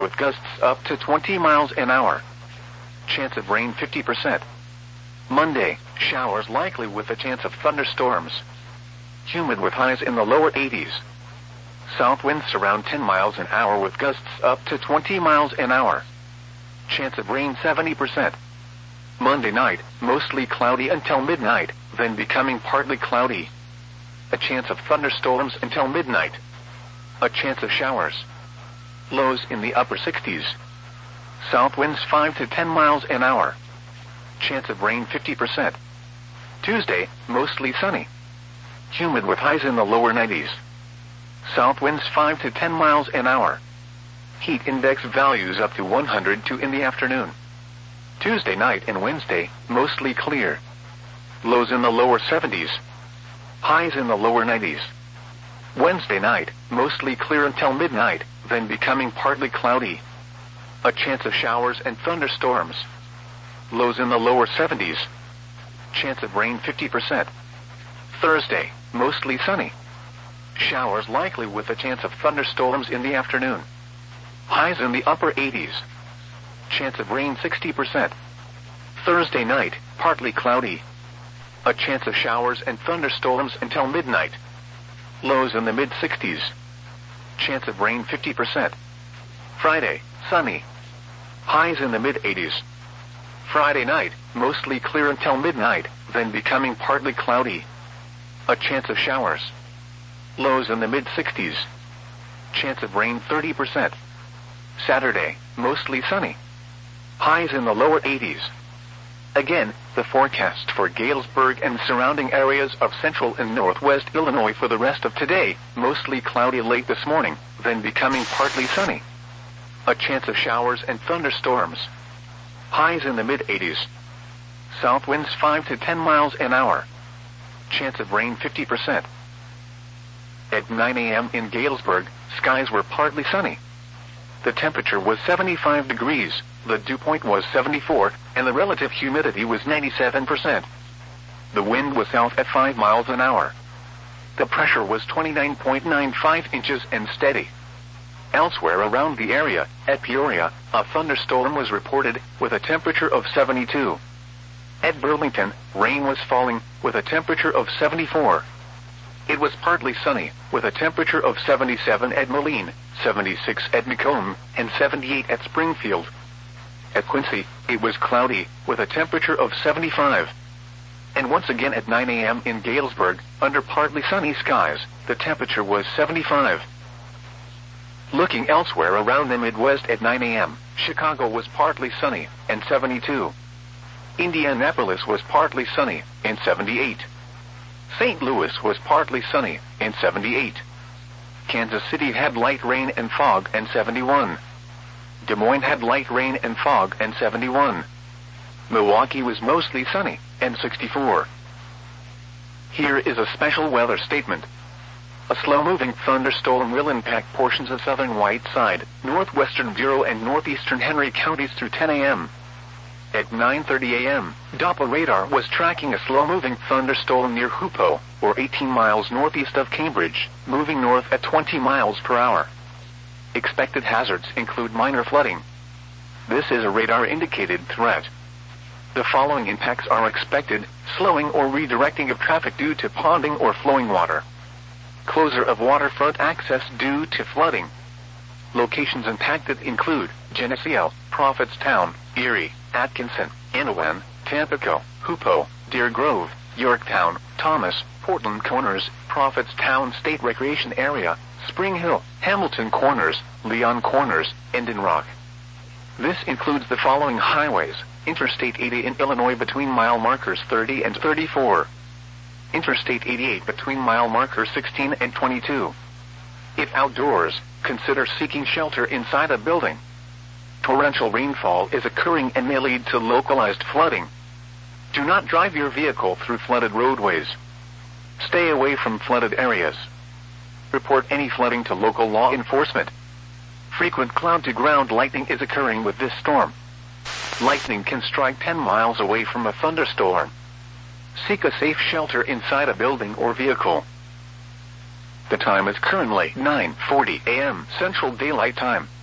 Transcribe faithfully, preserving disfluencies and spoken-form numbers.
with gusts up to twenty miles an hour. Chance of rain fifty percent. Monday, showers likely with a chance of thunderstorms. Humid with highs in the lower eighties. South winds around ten miles an hour with gusts up to twenty miles an hour. Chance of rain seventy percent. Monday night, mostly cloudy until midnight, then becoming partly cloudy. A chance of thunderstorms until midnight. A chance of showers. Lows in the upper sixties. South winds five to ten miles an hour. Chance of rain fifty percent. Tuesday, mostly sunny. Humid with highs in the lower nineties. South winds five to ten miles an hour. Heat index values up to one hundred two in the afternoon. Tuesday night and Wednesday, mostly clear. Lows in the lower seventies. Highs in the lower nineties. Wednesday night, mostly clear until midnight, then becoming partly cloudy. A chance of showers and thunderstorms. Lows in the lower seventies. Chance of rain fifty percent. Thursday, mostly sunny. Showers likely with a chance of thunderstorms in the afternoon. Highs in the upper eighties. Chance of rain sixty percent. Thursday night, partly cloudy. A chance of showers and thunderstorms until midnight. Lows in the mid sixties. Chance of rain fifty percent. Friday, sunny. Highs in the mid eighties. Friday night, mostly clear until midnight, then becoming partly cloudy. A chance of showers. Lows in the mid sixties. Chance of rain thirty percent. Saturday, mostly sunny. Highs in the lower eighties. Again, the forecast for Galesburg and surrounding areas of central and northwest Illinois for the rest of today, mostly cloudy late this morning, then becoming partly sunny. A chance of showers and thunderstorms. Highs in the mid eighties. South winds five to ten miles an hour. Chance of rain fifty percent. At nine a.m. in Galesburg, skies were partly sunny. The temperature was seventy-five degrees, the dew point was seventy-four, and the relative humidity was ninety-seven percent. The wind was south at five miles an hour. The pressure was twenty-nine point nine five inches and steady. Elsewhere around the area, at Peoria, a thunderstorm was reported, with a temperature of seventy-two. At Burlington, rain was falling, with a temperature of seventy-four. It was partly sunny, with a temperature of seventy-seven at Moline, seventy-six at Macomb, and seventy-eight at Springfield. At Quincy, it was cloudy, with a temperature of seventy-five. And once again at nine a.m. in Galesburg, under partly sunny skies, the temperature was seventy-five. Looking elsewhere around the Midwest at nine a.m., Chicago was partly sunny, and seventy-two. Indianapolis was partly sunny, and seventy-eight. Saint Louis was partly sunny, and seventy-eight. Kansas City had light rain and fog, and seventy-one. Des Moines had light rain and fog, and seventy-one. Milwaukee was mostly sunny, and sixty-four. Here is a special weather statement. A slow-moving thunderstorm will impact portions of southern Whiteside, northwestern Bureau, and northeastern Henry counties through ten a.m. At nine thirty a.m., Doppler radar was tracking a slow-moving thunderstorm near Hoopo, or eighteen miles northeast of Cambridge, moving north at twenty miles per hour. Expected hazards include minor flooding. This is a radar-indicated threat. The following impacts are expected: slowing or redirecting of traffic due to ponding or flowing water. Closure of waterfront access due to flooding. Locations impacted include Geneseo, Prophetstown, Erie, Atkinson, Anawan, Tampico, Hoopo, Deer Grove, Yorktown, Thomas, Portland Corners, Prophetstown State Recreation Area, Spring Hill, Hamilton Corners, Leon Corners, and in Rock. This includes the following highways: Interstate eighty in Illinois between mile markers thirty and thirty-four. Interstate eighty-eight between mile markers sixteen and twenty-two. If outdoors, consider seeking shelter inside a building. Torrential rainfall is occurring and may lead to localized flooding. Do not drive your vehicle through flooded roadways. Stay away from flooded areas. Report any flooding to local law enforcement. Frequent cloud-to-ground lightning is occurring with this storm. Lightning can strike ten miles away from a thunderstorm. Seek a safe shelter inside a building or vehicle. The time is currently nine forty a.m. Central Daylight Time.